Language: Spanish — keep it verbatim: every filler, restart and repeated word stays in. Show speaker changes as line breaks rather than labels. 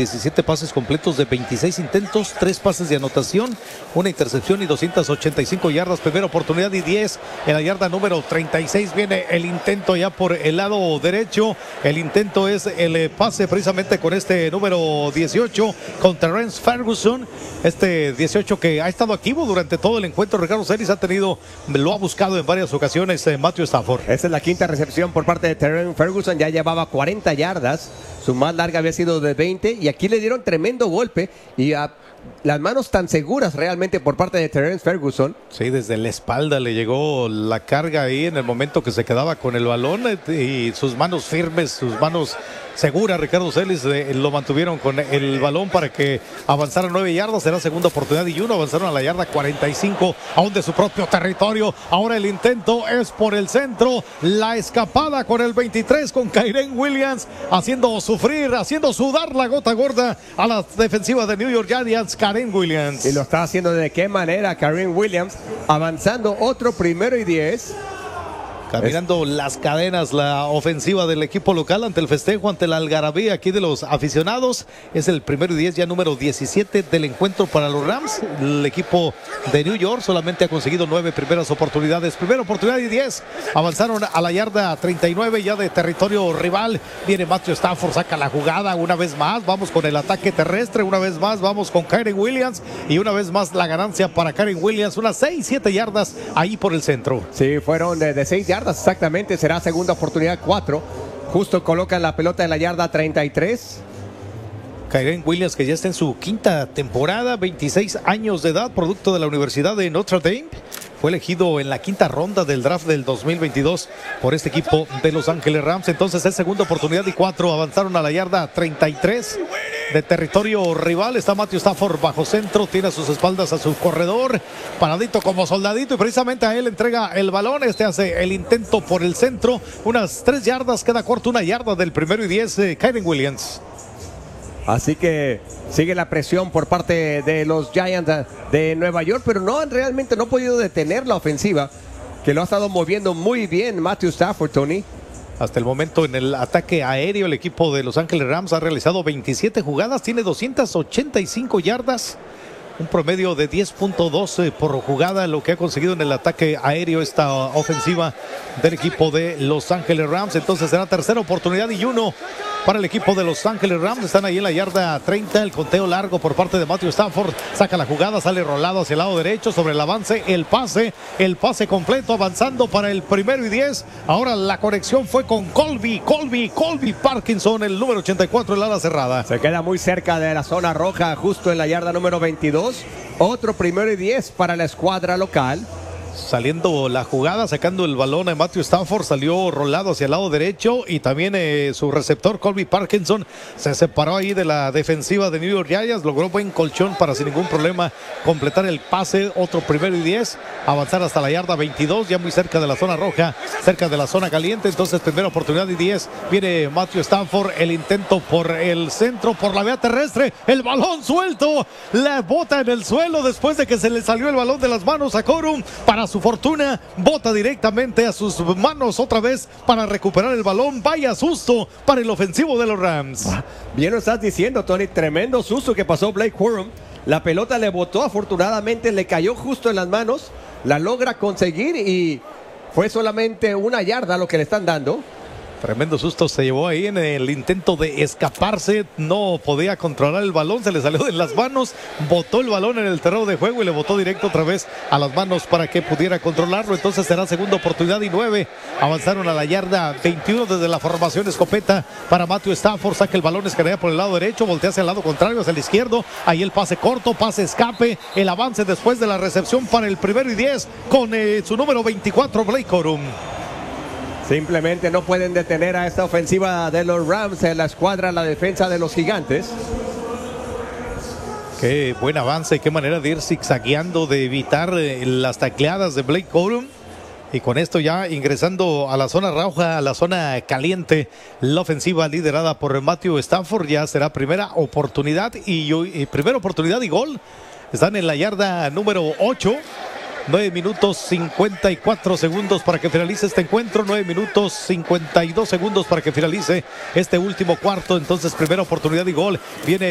diecisiete pases completos de veintiséis intentos, tres pases de anotación, una intercepción y doscientas ochenta y cinco yardas. Primera oportunidad y diez en la yarda número treinta y seis. Viene el intento ya por el lado derecho. El intento es el pase precisamente con este número dieciocho con Terrence Ferguson. Este dieciocho que ha estado activo durante todo el encuentro. Ricardo Celis ha tenido, lo ha buscado en varias ocasiones eh, Matthew Stafford.
Esa es la quinta recepción por parte de Terrence Ferguson. Ya llevaba cuarenta yardas. Su más larga había sido de veinte. Y aquí le dieron tremendo golpe. Y a las manos tan seguras realmente por parte de Terrence Ferguson.
Sí, desde la espalda le llegó la carga ahí en el momento que se quedaba con el balón. Y sus manos firmes, sus manos seguras, Ricardo Celis, eh, lo mantuvieron con el balón para que avanzara nueve yardas. Será segunda oportunidad y uno. Avanzaron a la yarda cuarenta y cinco, aún de su propio territorio. Ahora el intento es por el centro. La escapada con el veintitrés con Kyren Williams, haciendo sufrir, haciendo sudar la gota gorda a la defensiva de New York Giants. Kyren Williams.
Y lo está haciendo de qué manera Kyren Williams, avanzando otro primero y diez.
Caminando las cadenas la ofensiva del equipo local ante el festejo, ante la algarabía aquí de los aficionados. Es el primero y diez, ya número diecisiete del encuentro para los Rams. El equipo de New York solamente ha conseguido nueve primeras oportunidades. Primera oportunidad y diez. Avanzaron a la yarda treinta y nueve ya de territorio rival. Viene Matthew Stafford, saca la jugada una vez más. Vamos con el ataque terrestre, una vez más. Vamos con Kyren Williams y una vez más la ganancia para Kyren Williams. Unas seis, siete yardas ahí por el centro.
Sí, fueron de, de seis yardas. Exactamente, será segunda oportunidad cuatro. Justo colocan la pelota en la yarda treinta y tres.
Kyren Williams, que ya está en su quinta temporada, veintiséis años de edad, producto de la Universidad de Notre Dame. Fue elegido en la quinta ronda del draft del dos mil veintidós por este equipo de Los Ángeles Rams. Entonces es segunda oportunidad y cuatro. Avanzaron a la yarda treinta y tres de territorio rival. Está Matthew Stafford bajo centro, tiene a sus espaldas a su corredor, paradito como soldadito, y precisamente a él entrega el balón. Este hace el intento por el centro, unas tres yardas, queda corto una yarda del primero y diez. eh, Kyren Williams.
Así que sigue la presión por parte de los Giants de Nueva York, pero no realmente no ha podido detener la ofensiva, que lo ha estado moviendo muy bien Matthew Stafford, Tony.
Hasta el momento en el ataque aéreo el equipo de Los Ángeles Rams ha realizado veintisiete jugadas, tiene doscientas ochenta y cinco yardas, un promedio de diez punto doce por jugada, lo que ha conseguido en el ataque aéreo esta ofensiva del equipo de Los Ángeles Rams. Entonces será tercera oportunidad y uno para el equipo de Los Ángeles Rams. Están ahí en la yarda treinta, el conteo largo por parte de Matthew Stafford, saca la jugada, sale rolado hacia el lado derecho, sobre el avance, el pase, el pase completo, avanzando para el primero y diez. Ahora la conexión fue con Colby, Colby, Colby Parkinson, el número ochenta y cuatro, el ala cerrada.
Se queda muy cerca de la zona roja, justo en la yarda número veintidós. Otro primero y diez para la escuadra local.
Saliendo la jugada, sacando el balón a Matthew Stafford, salió rolado hacia el lado derecho, y también eh, su receptor Colby Parkinson se separó ahí de la defensiva de New York Giants, logró buen colchón para sin ningún problema completar el pase. Otro primero y diez, avanzar hasta la yarda veintidós, ya muy cerca de la zona roja, cerca de la zona caliente. Entonces primera oportunidad y diez, viene Matthew Stafford, el intento por el centro, por la vía terrestre, el balón suelto, la bota en el suelo después de que se le salió el balón de las manos a Corum. Para su fortuna, bota directamente a sus manos otra vez para recuperar el balón. Vaya susto para el ofensivo de los Rams.
Bien lo estás diciendo, Tony, tremendo susto que pasó Blake Corum. La pelota le botó, afortunadamente le cayó justo en las manos, la logra conseguir y fue solamente una yarda lo que le están dando.
Tremendo susto se llevó ahí en el intento de escaparse, no podía controlar el balón, se le salió de las manos, botó el balón en el terreno de juego y le botó directo otra vez a las manos para que pudiera controlarlo. Entonces será segunda oportunidad y nueve. Avanzaron a la yarda veintiuno desde la formación escopeta para Matthew Stafford, saca el balón, escanea por el lado derecho, voltea hacia el lado contrario, hacia el izquierdo, ahí el pase corto, pase escape, el avance después de la recepción para el primero y diez con eh, su número veinticuatro, Blake Corum.
Simplemente no pueden detener a esta ofensiva de los Rams en la escuadra, la defensa de los Gigantes.
Qué buen avance, qué manera de ir zigzagueando, de evitar eh, las tacleadas de Blake Corum. Y con esto ya ingresando a la zona roja, a la zona caliente, la ofensiva liderada por Matthew Stafford. Ya será primera oportunidad y, y primera oportunidad y gol. Están en la yarda número ocho. nueve minutos cincuenta y cuatro segundos para que finalice este encuentro. nueve minutos cincuenta y dos segundos para que finalice este último cuarto. Entonces primera oportunidad y gol. Viene